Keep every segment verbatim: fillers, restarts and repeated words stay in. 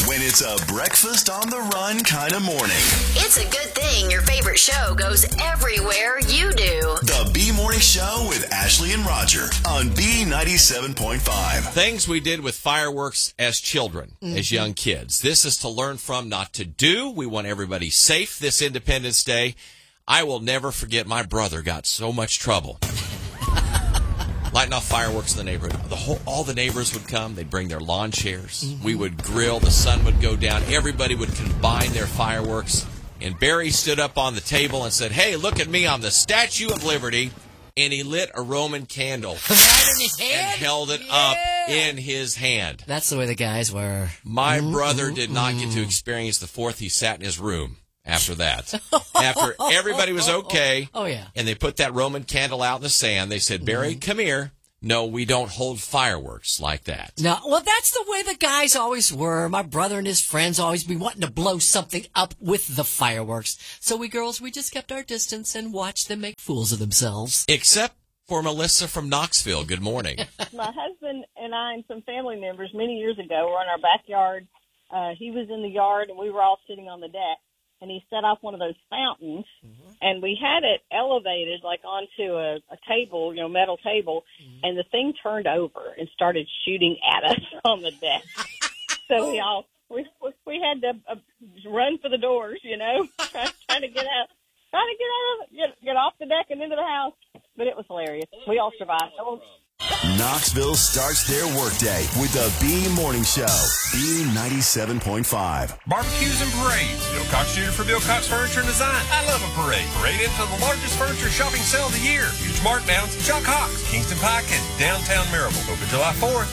When it's a breakfast on the run kind of morning. It's a good thing your favorite show goes everywhere you do. The B Morning Show with Ashley and Roger on B ninety-seven point five. Things we did with fireworks as children, mm-hmm. as young kids. This is to learn from, not to do. We want everybody safe this Independence Day. I will never forget my brother got so much trouble. Lighting off fireworks in the neighborhood. The whole, all the neighbors would come. They'd bring their lawn chairs. Mm-hmm. We would grill. The sun would go down. Everybody would combine their fireworks. And Barry stood up on the table and said, "Hey, look at me. I'm the Statue of Liberty." And he lit a Roman candle. Right in his hand? And held it yeah. up in his hand. That's the way the guys were. My mm-hmm. brother did not get to experience the fourth. He sat in his room. After that, after everybody was okay, oh yeah, and they put that Roman candle out in the sand, they said, "Barry, mm-hmm. come here." No, we don't hold fireworks like that. No, well, that's the way the guys always were. My brother and his friends always be wanting to blow something up with the fireworks. So we girls, we just kept our distance and watched them make fools of themselves. Except for Melissa from Knoxville. Good morning. My husband and I and some family members many years ago were in our backyard. Uh, he was in the yard, and we were all sitting on the deck. And he set off one of those fountains, mm-hmm. and we had it elevated like onto a, a table, you know, metal table, mm-hmm. and the thing turned over and started shooting at us on the deck. So we all we we had to uh, run for the doors, you know, trying, trying to get out, trying to get out of get get off the deck and into the house. But it was hilarious. We all survived. Knoxville starts their workday with the B Morning Show. B ninety-seven point five. Barbecues and parades. Bill Cox Junior for Bill Cox Furniture and Design. I love a parade. Parade into the largest furniture shopping sale of the year. Huge markdowns. John Cox, Kingston Pike, and downtown Maryville. Open July fourth.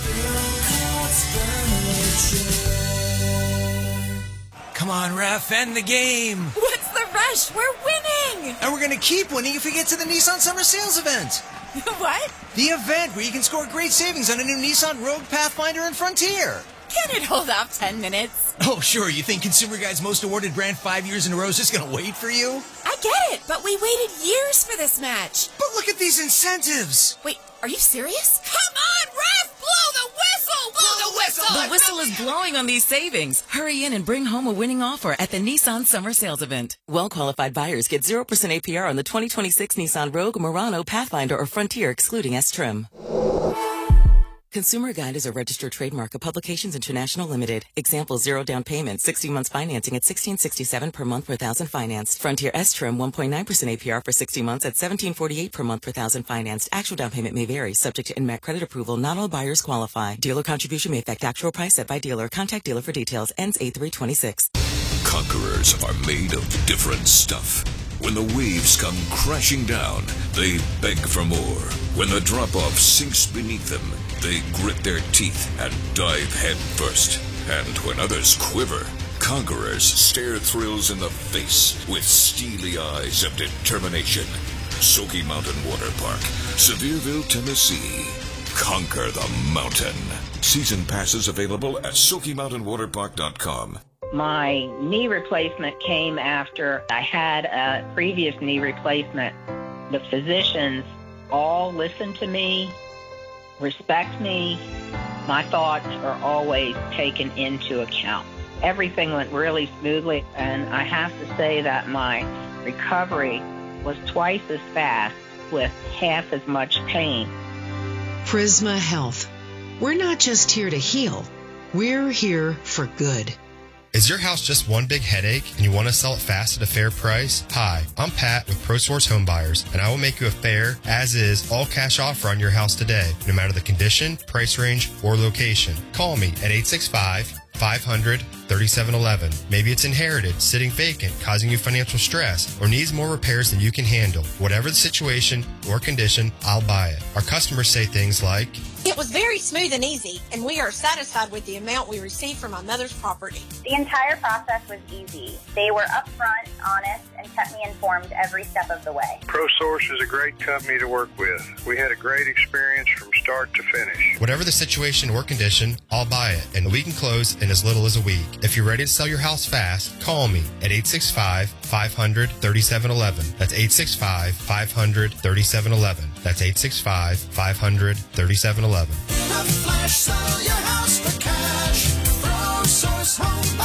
Come on, ref, end the game. What's the rush? We're winning. And we're going to keep winning if we get to the Nissan Summer Sales event. What? The event where you can score great savings on a new Nissan Rogue, Pathfinder, and Frontier. Can it hold off ten minutes? Oh, sure. You think Consumer Guide's most awarded brand five years in a row is just going to wait for you? I get it, but we waited years for this match. But look at these incentives. Wait, are you serious? Come on, ref! Blow the whistle! Blow the whistle! The whistle is blowing on these savings. Hurry in and bring home a winning offer at the Nissan Summer Sales Event. Well-qualified buyers get zero percent A P R on the twenty twenty-six Nissan Rogue, Murano, Pathfinder, or Frontier, excluding S-Trim. Consumer Guide is a registered trademark of Publications International Limited. Example, zero down payment, sixty months financing at sixteen sixty-seven per month per thousand financed. Frontier S-Trim, one point nine percent A P R for sixty months at seventeen forty-eight per month per thousand financed. Actual down payment may vary, subject to N M A C credit approval. Not all buyers qualify. Dealer contribution may affect actual price set by dealer. Contact dealer for details. Ends eight three twenty-six. Conquerors are made of different stuff. When the waves come crashing down, they beg for more. When the drop-off sinks beneath them, they grit their teeth and dive head first. And when others quiver, conquerors stare thrills in the face with steely eyes of determination. Smoky Mountain Water Park, Sevierville, Tennessee. Conquer the mountain. Season passes available at Smoky Mountain Water Park dot com. My knee replacement came after I had a previous knee replacement. The physicians all listen to me, respect me. My thoughts are always taken into account. Everything went really smoothly, and I have to say that my recovery was twice as fast with half as much pain. Prisma Health. We're not just here to heal. We're here for good. Is your house just one big headache and you want to sell it fast at a fair price? Hi, I'm Pat with ProSource Home Buyers, and I will make you a fair, as-is, all-cash offer on your house today, no matter the condition, price range, or location. Call me at eight six five, five hundred, thirty-seven eleven. Maybe it's inherited, sitting vacant, causing you financial stress, or needs more repairs than you can handle. Whatever the situation or condition, I'll buy it. Our customers say things like, "It was very smooth and easy, and we are satisfied with the amount we received from my mother's property." The entire process was easy. They were upfront, honest, and kept me informed every step of the way. ProSource is a great company to work with. We had a great experience from start to finish. Whatever the situation or condition, I'll buy it, and we can close in as little as a week. If you're ready to sell your house fast, call me at eight six five, five hundred, thirty-seven eleven. That's eight six five, five hundred, thirty-seven eleven. That's eight six five, five hundred, thirty-seven eleven. In a flash, sell your house for cash. ProSource Home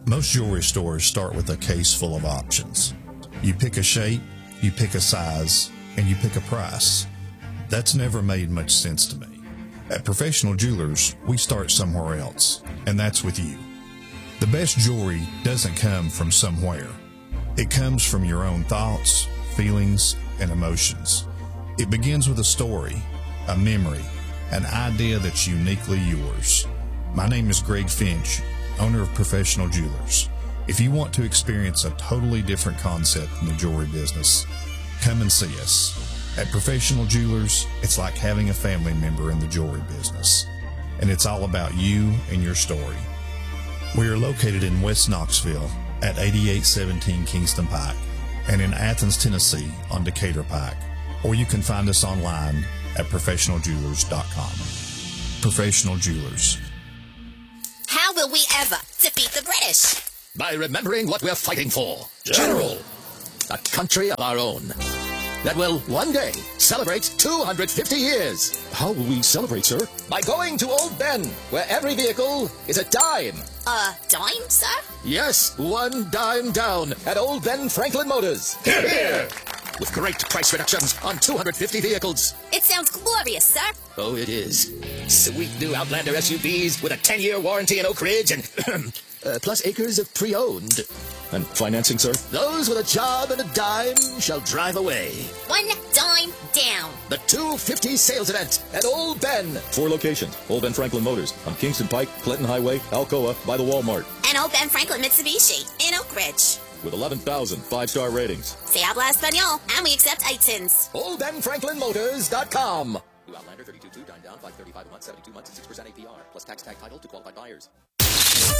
Most jewelry stores start with a case full of options. You pick a shape, you pick a size, and you pick a price. That's never made much sense to me. At Professional Jewelers, we start somewhere else, and that's with you. The best jewelry doesn't come from somewhere. It comes from your own thoughts, feelings, and emotions. It begins with a story, a memory, an idea that's uniquely yours. My name is Greg Finch, owner of Professional Jewelers. If you want to experience a totally different concept in the jewelry business, come and see us. At Professional Jewelers, it's like having a family member in the jewelry business, and it's all about you and your story. We are located in West Knoxville at eighty-eight seventeen Kingston Pike and in Athens, Tennessee on Decatur Pike, or you can find us online at professional jewelers dot com. Professional Jewelers. How will we ever defeat the British? By remembering what we're fighting for. General. A country of our own that will one day celebrate two hundred fifty years. How will we celebrate, sir? By going to Old Ben, where every vehicle is a dime. A dime, sir? Yes, one dime down at Old Ben Franklin Motors. Here, here! With great price reductions on two hundred fifty vehicles. It sounds glorious, sir. Oh, it is. Sweet new Outlander S U Vs with a ten-year warranty in Oak Ridge and uh, plus acres of pre-owned. And financing, sir? Those with a job and a dime shall drive away. One dime down. The two fifty sales event at Old Ben. Four locations. Old Ben Franklin Motors on Kingston Pike, Clinton Highway, Alcoa, by the Walmart. And Old Ben Franklin Mitsubishi in Oak Ridge. With eleven thousand five-star ratings. Se habla español, and we accept I T I Ns. Old Ben Franklin Motors dot com. New Outlander thirty-two two, dine down, five thirty-five a month, seventy-two months at six percent A P R. Plus tax tag title to qualified buyers.